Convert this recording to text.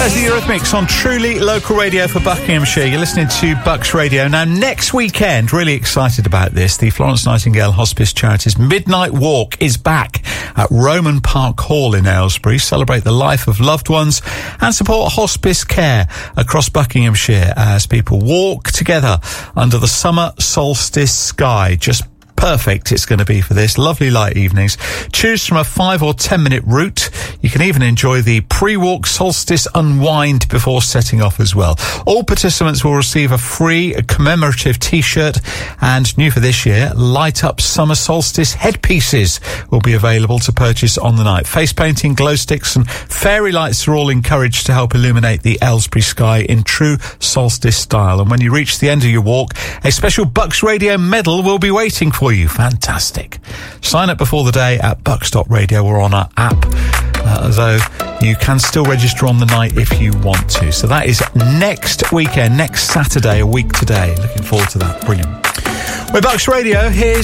There's the Eurythmics on truly local radio for Buckinghamshire. You're listening to Bucks Radio. Now, next weekend, really excited about this, the Florence Nightingale Hospice Charities Midnight Walk is back at Roman Park Hall in Aylesbury. Celebrate the life of loved ones and support hospice care across Buckinghamshire as people walk together under the summer solstice sky. Just perfect it's going to be for this. Lovely light evenings. Choose from a 5 or 10 minute route. You can even enjoy the pre-walk solstice unwind before setting off as well. All participants will receive a free commemorative t-shirt, and new for this year, light up summer solstice headpieces will be available to purchase on the night. Face painting, glow sticks and fairy lights are all encouraged to help illuminate the Aylesbury sky in true solstice style. And when you reach the end of your walk, a special Bucks Radio medal will be waiting for you. Fantastic. Sign up before the day at bucks.radio or on our app, though you can still register on the night if you want to. So that is next weekend, next Saturday, a week today. Looking forward to that. Brilliant. We're Bucks Radio. Here's